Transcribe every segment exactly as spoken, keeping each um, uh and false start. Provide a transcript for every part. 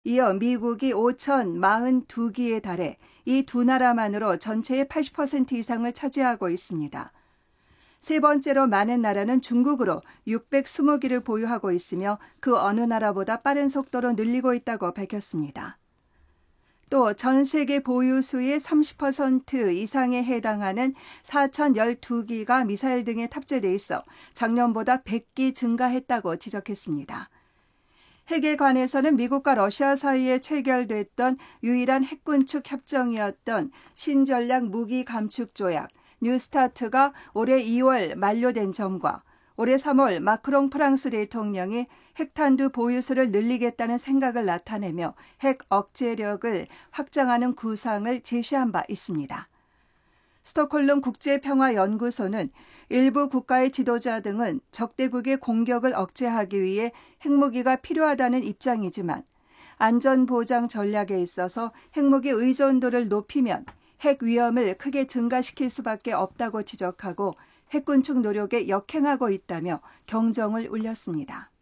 이어 미국이 오천사십이 기에 달해 이 두 나라만으로 전체의 팔십 퍼센트 이상을 차지하고 있습니다. 세 번째로 많은 나라는 중국으로 육백이십 기를 보유하고 있으며 그 어느 나라보다 빠른 속도로 늘리고 있다고 밝혔습니다. 또 전 세계 보유수의 삼십 퍼센트 이상에 해당하는 사천십이 기가 미사일 등에 탑재돼 있어 작년보다 백 기 증가했다고 지적했습니다. 핵에 관해서는 미국과 러시아 사이에 체결됐던 유일한 핵군축 협정이었던 신전략 무기 감축 조약 뉴스타트가 올해 이월 만료된 점과 올해 삼월 마크롱 프랑스 대통령이 핵탄두 보유수를 늘리겠다는 생각을 나타내며 핵 억제력을 확장하는 구상을 제시한 바 있습니다. 스톡홀름 국제평화연구소는 일부 국가의 지도자 등은 적대국의 공격을 억제하기 위해 핵무기가 필요하다는 입장이지만 안전보장 전략에 있어서 핵무기 의존도를 높이면 핵 위험을 크게 증가시킬 수밖에 없다고 지적하고 핵군축 노력에 역행하고 있다며 경종을 울렸습니다.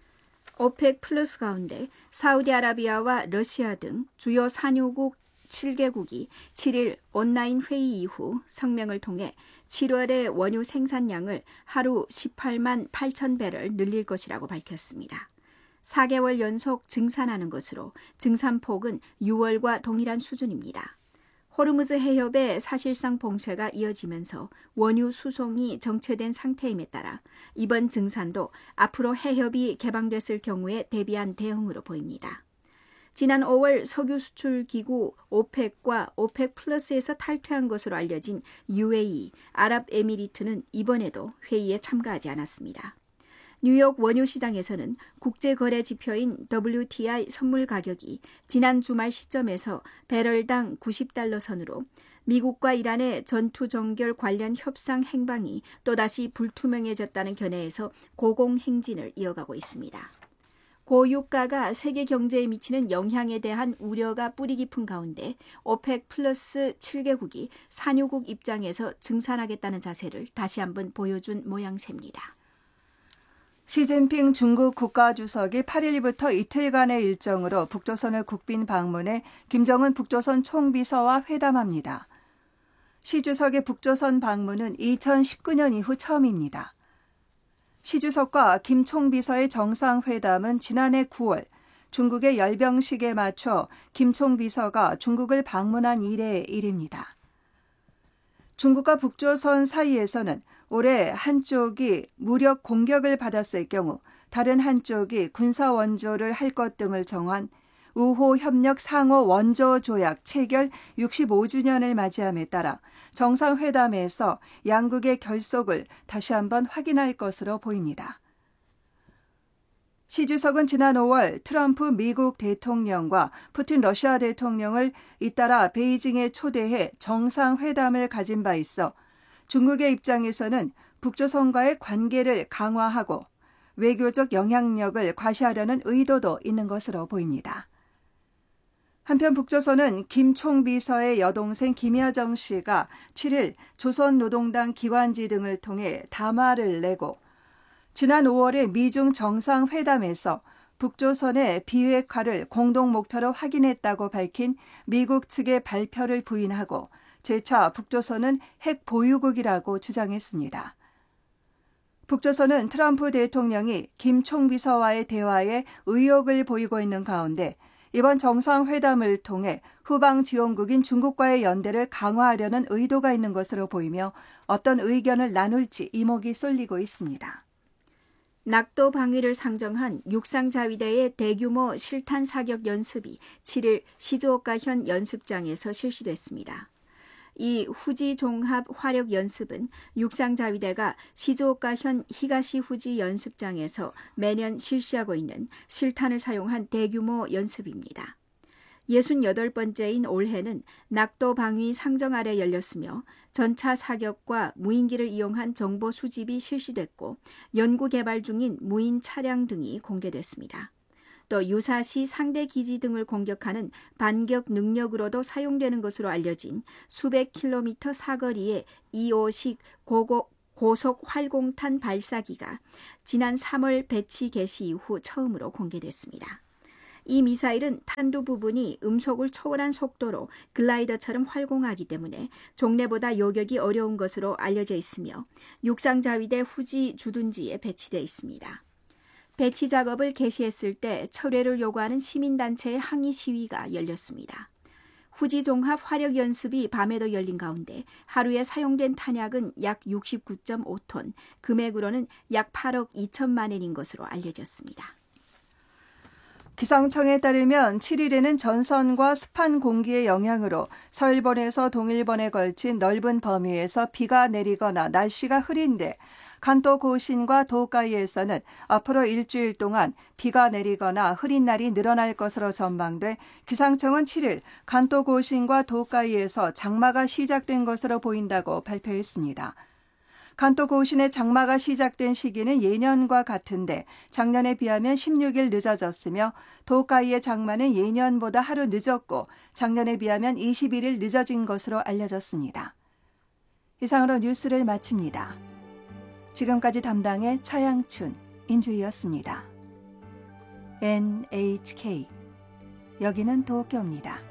오펙 플러스 가운데 사우디아라비아와 러시아 등 주요 산유국 칠 개국이 칠일 온라인 회의 이후 성명을 통해 칠월의 원유 생산량을 하루 십팔만 팔천 배럴 늘릴 것이라고 밝혔습니다. 사 개월 연속 증산하는 것으로 증산폭은 유월과 동일한 수준입니다. 호르무즈 해협의 사실상 봉쇄가 이어지면서 원유 수송이 정체된 상태임에 따라 이번 증산도 앞으로 해협이 개방됐을 경우에 대비한 대응으로 보입니다. 지난 오월 석유 수출 기구 오펙과 오펙 플러스에서 탈퇴한 것으로 알려진 유에이이, 아랍에미리트는 이번에도 회의에 참가하지 않았습니다. 뉴욕 원유 시장에서는 국제거래 지표인 더블유티아이 선물 가격이 지난 주말 시점에서 배럴당 구십 달러 선으로 미국과 이란의 전투 정결 관련 협상 행방이 또다시 불투명해졌다는 견해에서 고공행진을 이어가고 있습니다. 고유가가 세계 경제에 미치는 영향에 대한 우려가 뿌리 깊은 가운데 오펙 플러스 칠 개국이 산유국 입장에서 증산하겠다는 자세를 다시 한번 보여준 모양새입니다. 시진핑 중국 국가주석이 팔일부터 이틀간의 일정으로 북조선을 국빈 방문해 김정은 북조선 총비서와 회담합니다. 시 주석의 북조선 방문은 이천십구 년 이후 처음입니다. 시 주석과 김 총비서의 정상회담은 지난해 구월 중국의 열병식에 맞춰 김 총비서가 중국을 방문한 이래의 일입니다. 중국과 북조선 사이에서는 올해 한쪽이 무력 공격을 받았을 경우 다른 한쪽이 군사 원조를 할 것 등을 정한 우호협력 상호 원조 조약 체결 육십오 주년을 맞이함에 따라 정상회담에서 양국의 결속을 다시 한번 확인할 것으로 보입니다. 시 주석은 지난 오월 트럼프 미국 대통령과 푸틴 러시아 대통령을 잇따라 베이징에 초대해 정상회담을 가진 바 있어 중국의 입장에서는 북조선과의 관계를 강화하고 외교적 영향력을 과시하려는 의도도 있는 것으로 보입니다. 한편 북조선은 김 총비서의 여동생 김여정 씨가 칠일 조선노동당 기관지 등을 통해 담화를 내고 지난 오월에 미중 정상회담에서 북조선의 비핵화를 공동 목표로 확인했다고 밝힌 미국 측의 발표를 부인하고 재차 북조선은 핵 보유국이라고 주장했습니다. 북조선은 트럼프 대통령이 김 총비서와의 대화에 의욕을 보이고 있는 가운데 이번 정상회담을 통해 후방 지원국인 중국과의 연대를 강화하려는 의도가 있는 것으로 보이며 어떤 의견을 나눌지 이목이 쏠리고 있습니다. 낙도 방위를 상정한 육상자위대의 대규모 실탄 사격 연습이 칠일 시즈오카현 연습장에서 실시됐습니다. 이 후지 종합 화력 연습은 육상자위대가 시즈오카현 히가시 후지 연습장에서 매년 실시하고 있는 실탄을 사용한 대규모 연습입니다. 예순여덟 번째인 올해는 낙도 방위 상정 아래 열렸으며 전차 사격과 무인기를 이용한 정보 수집이 실시됐고 연구 개발 중인 무인 차량 등이 공개됐습니다. 또 유사시 상대 기지 등을 공격하는 반격 능력으로도 사용되는 것으로 알려진 수백 킬로미터 사거리의 이호식 고고, 고속 활공탄 발사기가 지난 삼월 배치 개시 이후 처음으로 공개됐습니다. 이 미사일은 탄두 부분이 음속을 초월한 속도로 글라이더처럼 활공하기 때문에 종래보다 요격이 어려운 것으로 알려져 있으며 육상 자위대 후지 주둔지에 배치되어 있습니다. 배치 작업을 개시했을 때 철회를 요구하는 시민단체의 항의 시위가 열렸습니다. 후지 종합 화력 연습이 밤에도 열린 가운데 하루에 사용된 탄약은 약 육십구 점 오 톤, 금액으로는 약 팔억 이천만 엔인 것으로 알려졌습니다. 기상청에 따르면 칠 일에는 전선과 습한 공기의 영향으로 서일본에서 동일본에 걸친 넓은 범위에서 비가 내리거나 날씨가 흐린데 간토 고신과 도카이에서는 앞으로 일주일 동안 비가 내리거나 흐린 날이 늘어날 것으로 전망돼 기상청은 칠 일 간토 고신과 도카이에서 장마가 시작된 것으로 보인다고 발표했습니다. 간토 고신의 장마가 시작된 시기는 예년과 같은데 작년에 비하면 십육 일 늦어졌으며 도카이의 장마는 예년보다 하루 늦었고 작년에 비하면 이십일 일 늦어진 것으로 알려졌습니다. 이상으로 뉴스를 마칩니다. 지금까지 담당의 차양춘, 임주희였습니다. 엔에이치케이, 여기는 도쿄입니다.